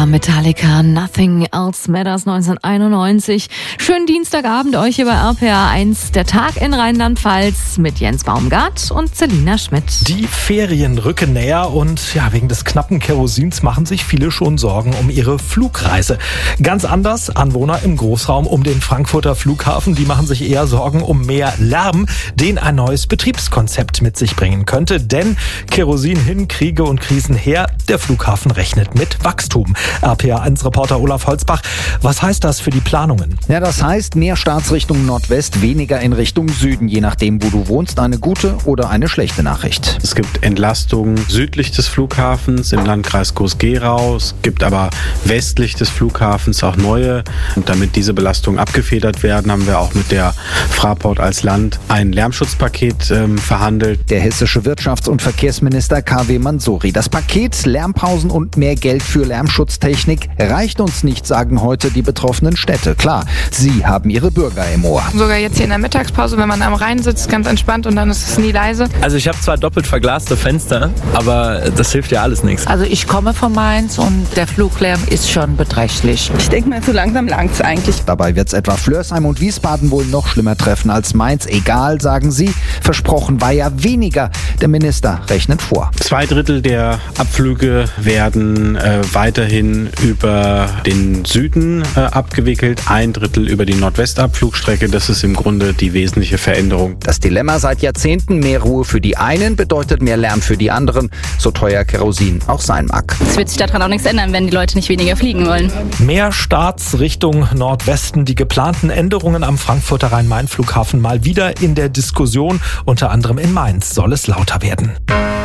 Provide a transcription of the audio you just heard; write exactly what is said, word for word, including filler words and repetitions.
war Metallica, Nothing Else Matters neunzehnhunderteinundneunzig. Schönen Dienstagabend euch über R P R eins, der Tag in Rheinland-Pfalz mit Jens Baumgart und Selina Schmidt. Die Ferien rücken näher und ja, wegen des knappen Kerosins machen sich viele schon Sorgen um ihre Flugreise. Ganz anders Anwohner im Großraum um den Frankfurter Flughafen, die machen sich eher Sorgen um mehr Lärm, den ein neues Betriebskonzept mit sich bringen könnte. Denn Kerosin hin, Kriege und Krisen her, der Flughafen rechnet mit Wachstum. R P R eins Reporter Olaf Holzbach, was heißt das für die Planungen? Ja, das heißt mehr Startsrichtung Nordwest, weniger in Richtung Süden, je nachdem, wo du wohnst. Eine gute oder eine schlechte Nachricht. Es gibt Entlastungen südlich des Flughafens im Landkreis Groß-Gerau. Es gibt aber westlich des Flughafens auch neue. Und damit diese Belastungen abgefedert werden, haben wir auch mit der Fraport als Land ein Lärmschutzpaket ähm, verhandelt. Der hessische Wirtschafts- und Verkehrsminister K W Mansouri. Das Paket Lärmpausen und mehr Geld für Lärmschutztechnik reicht uns nicht, sagen heute die betroffenen Städte. Klar, sie haben ihre Bürger im Ohr. Sogar jetzt hier in der Mittagspause, wenn man am Rhein sitzt, ganz entspannt und dann ist es nie leise. Also ich habe zwar doppelt verglaste Fenster, aber das hilft ja alles nichts. Also ich komme von Mainz und der Fluglärm ist schon beträchtlich. Ich denke mal, so langsam langt's eigentlich. Dabei wird es etwa Flörsheim und Wiesbaden wohl noch schlimmer treffen als Mainz. Egal, sagen sie. Versprochen war ja weniger. Der Minister rechnet vor. Zwei Drittel der Abflüge werden äh, weiterhin über den Süden äh, abgewickelt, ein Drittel über die Nordwestabflugstrecke. Das ist im Grunde die wesentliche Veränderung. Das Dilemma seit Jahrzehnten: mehr Ruhe für die einen bedeutet mehr Lärm für die anderen, so teuer Kerosin auch sein mag. Es wird sich daran auch nichts ändern, wenn die Leute nicht weniger fliegen wollen. Mehr Starts Richtung Nordwesten, die geplanten Änderungen am Frankfurter Rhein-Main-Flughafen mal wieder in der Diskussion. Unter anderem in Mainz soll es lauter werden.